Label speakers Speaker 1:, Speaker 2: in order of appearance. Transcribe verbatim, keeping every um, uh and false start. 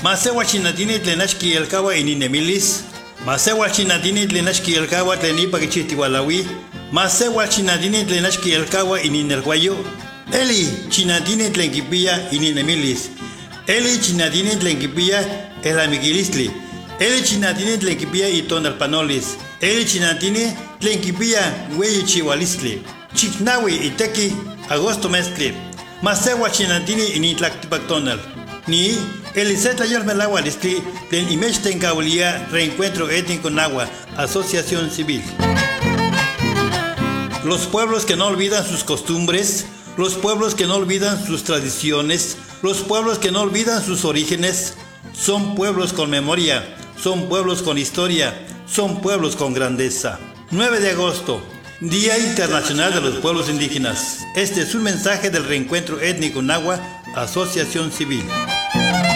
Speaker 1: Masewa chinatini tlenashki elkawa ininemilis. Masewa chinatini tlenashki elkawa tlenipa kichitiwalawi. Masewa chinatini tlenashki elkawa ininelguayo. Eli chinatini tlenkipia ininemilis. Eli chinatini tlenkipia elamigilistli. Eli chinatini tlenkipia itonalpanolis. Eli chinatini tlenkipia hueyichihualistli. Chiknawi iteki agosto mestli. Masewa chinatini initlactipactonal. Ni Eliseta Yormelagua Listli, del Imechten Caulia, Reencuentro Étnico Nahua, Asociación Civil. Los pueblos que no olvidan sus costumbres, los pueblos que no olvidan sus tradiciones, los pueblos que no olvidan sus orígenes, son pueblos con memoria, son pueblos con historia, son pueblos con grandeza. nueve de agosto, Día Internacional de los Pueblos Indígenas. Este es un mensaje del Reencuentro Étnico Nahua, Asociación Civil.